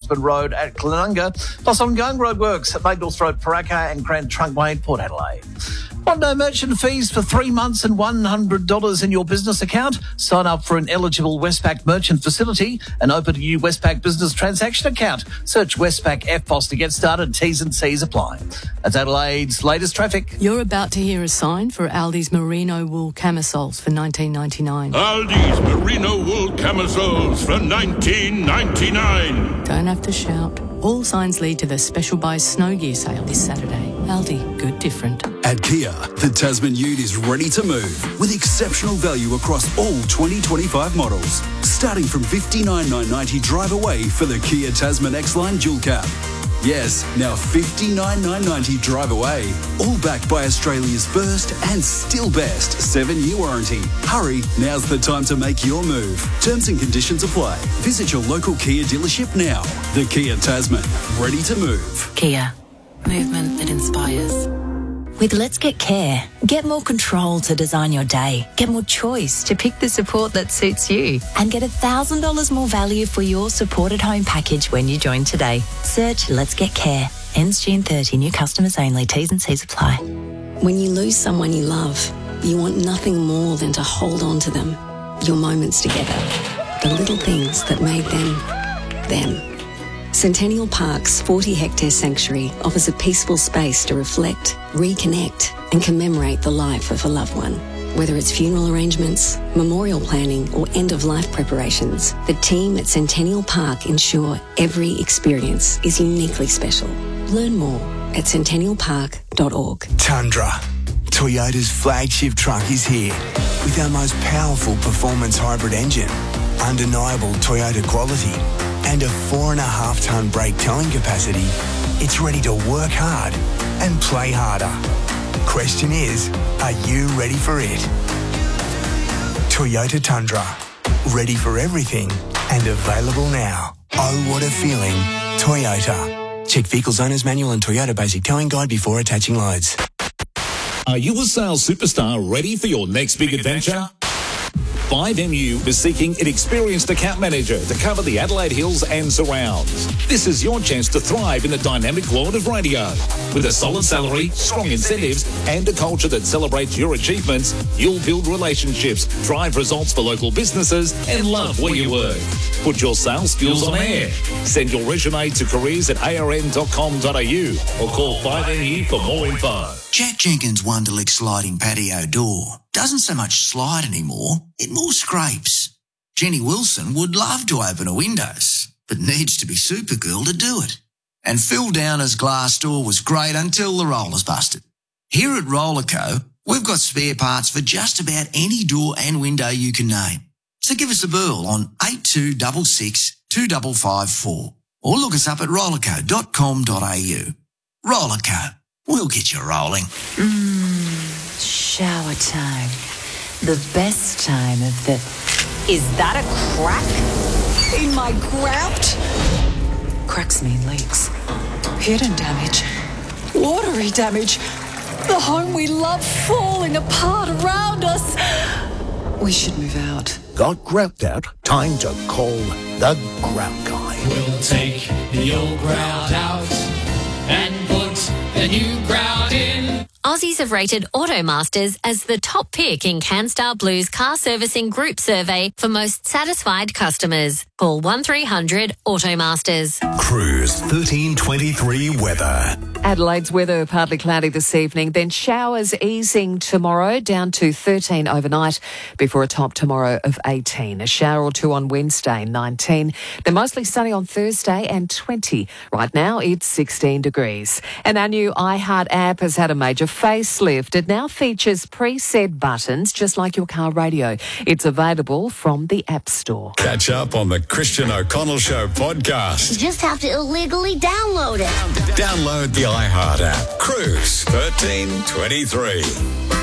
Osborne Road at Glenunga, plus ongoing roadworks at Lake North Road, Paraka and Grand Trunk Lane, Port Adelaide. Want no merchant fees for 3 months and $100 in your business account? Sign up for an eligible Westpac merchant facility and open a new Westpac business transaction account. Search Westpac FPOS to get started. T's and C's apply. That's Adelaide's latest traffic. You're about to hear a sign for Aldi's merino wool camisoles for $19.99. Aldi's merino wool camisoles for $19.99. Don't have to shout. All signs lead to the Special Buy Snow Gear sale this Saturday. Aldi, good different. At Kia, the Tasman Ute is ready to move with exceptional value across all 2025 models. Starting from $59,990 drive away for the Kia Tasman X-Line Dual Cab. Yes, now $59,990 drive away. All backed by Australia's first and still best 7-year warranty. Hurry, now's the time to make your move. Terms and conditions apply. Visit your local Kia dealership now. The Kia Tasman, ready to move. Kia, movement that inspires. With Let's Get Care, get more control to design your day, get more choice to pick the support that suits you, and get $1,000 more value for your supported home package when you join today. Search Let's Get Care. Ends June 30. New customers only. T's and C's apply. When you lose someone you love, you want nothing more than to hold on to them. Your moments together. The little things that made them, them. Centennial Park's 40-hectare sanctuary offers a peaceful space to reflect, reconnect and commemorate the life of a loved one. Whether it's funeral arrangements, memorial planning or end-of-life preparations, the team at Centennial Park ensure every experience is uniquely special. Learn more at centennialpark.org. Tundra, Toyota's flagship truck, is here with our most powerful performance hybrid engine, undeniable Toyota quality and a 4.5-tonne brake towing capacity. It's ready to work hard and play harder. Question is, are you ready for it? Toyota Tundra, ready for everything and available now. Oh, what a feeling. Toyota. Check Vehicles Owner's Manual and Toyota Basic Towing Guide before attaching loads. Are you a sales superstar ready for your next big adventure? 5MU is seeking an experienced account manager to cover the Adelaide Hills and surrounds. This is your chance to thrive in the dynamic world of radio. With a solid salary, strong incentives, and a culture that celebrates your achievements, you'll build relationships, drive results for local businesses, and love where you work. Put your sales skills on air. Send your resume to careers@arn.com.au or call 5MU for more info. Jack Jenkins' Wonderlick sliding patio door doesn't so much slide anymore, it more scrapes. Jenny Wilson would love to open her windows, but needs to be Supergirl to do it. And Phil Downer's glass door was great until the rollers busted. Here at Rollerco, we've got spare parts for just about any door and window you can name. So give us a burl on 8266 2554 or look us up at rollerco.com.au. Rollerco. We'll get you rolling. Shower time. The best time of the... Is that a crack in my grout? Cracks mean leaks. Hidden damage. Watery damage. The home we love falling apart around us. We should move out. Got grout out? Time to call the Grout Guy. We'll take the old grout out and put the new grout in. Aussies have rated Automasters as the top pick in CanStar Blue's car servicing group survey for most satisfied customers. Call 1300 Automasters. Cruise 1323 weather. Adelaide's weather partly cloudy this evening, then showers easing tomorrow down to 13 overnight before a top tomorrow of 18. A shower or two on Wednesday, 19. Then mostly sunny on Thursday and 20. Right now it's 16 degrees. And our new iHeart app has had a major facelift. It now features preset buttons just like your car radio. It's available from the App Store. Catch up on the Christian O'Connell Show podcast. You just have to illegally download it. Download the iHeart app. Cruise 1323.